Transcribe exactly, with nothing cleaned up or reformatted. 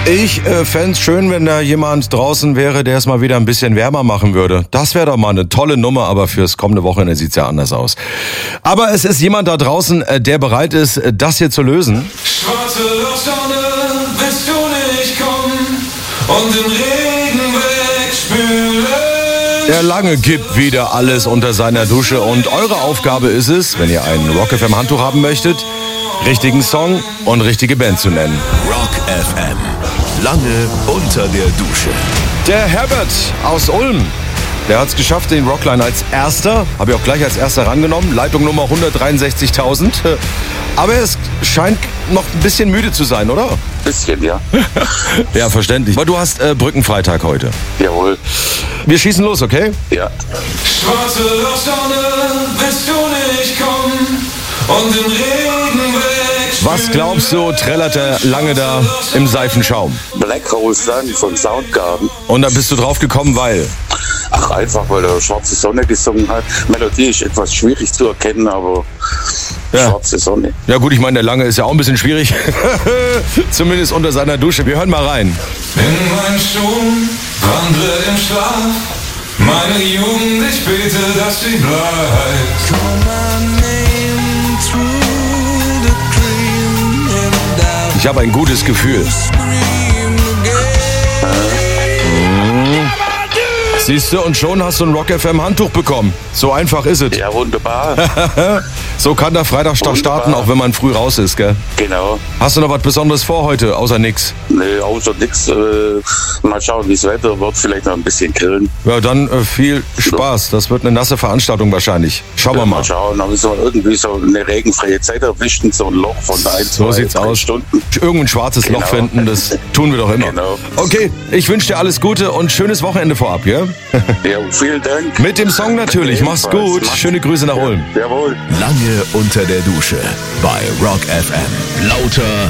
Ich äh, fände es schön, wenn da jemand draußen wäre, der es mal wieder ein bisschen wärmer machen würde. Das wäre doch mal eine tolle Nummer, aber fürs kommende Wochenende sieht's ja anders aus. Aber es ist jemand da draußen, äh, der bereit ist, äh, das hier zu lösen. Schwarze Lochsonne, willst du nicht kommen und den Regen wegspülen? Der Lange gibt wieder alles unter seiner Dusche und eure Aufgabe ist es, wenn ihr ein Rock F M Handtuch haben möchtet, richtigen Song und richtige Band zu nennen. Rock F M. Lange unter der Dusche. Der Herbert aus Ulm, der hat es geschafft, den Rockline als erster, habe ich auch gleich als erster rangenommen, Leitung Nummer hundertdreiundsechzigtausend. Aber er ist, scheint noch ein bisschen müde zu sein, oder? Bisschen, ja. Ja, verständlich. Aber du hast äh, Brückenfreitag heute. Jawohl. Wir schießen los, okay? Ja. Schwarze Lochsonne, willst du nicht kommen und den Regen wegspülen? Was glaubst du, trällert der Lange da im Seifenschaum? Black Hole Sun von Soundgarden. Und da bist du drauf gekommen, weil... Ach, einfach, weil er Schwarze Sonne gesungen hat. Melodie ist etwas schwierig zu erkennen, aber Ja. Schwarze Sonne. Ja gut, ich meine, der Lange ist ja auch ein bisschen schwierig. Zumindest unter seiner Dusche. Wir hören mal rein. In meinem Sturm wandle im Schlaf, meine Jugend, ich bete, dass sie bleibt. Ich habe ein gutes Gefühl. Mhm. Siehst du, und schon hast du ein Rock F M Handtuch bekommen. So einfach ist es. Ja, wunderbar. So kann der Freitagstag Wunderbar. starten, auch wenn man früh raus ist, gell? Genau. Hast du noch was Besonderes vor heute, außer nix? Nee, außer nix. Äh, mal schauen, wie es Wetter wird. Vielleicht noch ein bisschen grillen. Ja, dann äh, viel Spaß. Das wird eine nasse Veranstaltung wahrscheinlich. Schauen wir Ja, mal. mal schauen, ob wir so irgendwie so eine regenfreie Zeit erwischen, so ein Loch von ein, So zwei, sieht's drei aus. Stunden. Irgendein schwarzes Genau. Loch finden, das tun wir doch immer. Genau. Okay, ich wünsche dir alles Gute und schönes Wochenende vorab, gell? Ja, vielen Dank. Mit dem Song natürlich. Mach's Ebenfalls. gut. Mach's Schöne Grüße nach Ulm. Jawohl. Lange unter der Dusche bei Rock F M. Lauter